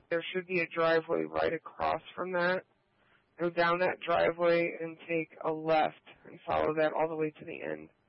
there should be a driveway right across from that. Go down that driveway and take a left and follow that all the way to the end.